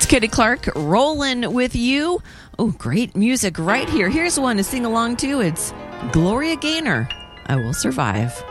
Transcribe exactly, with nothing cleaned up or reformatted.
Kitty Clark, rolling with you. Oh, great music right here. Here's one to sing along to. It's Gloria Gaynor, I Will Survive.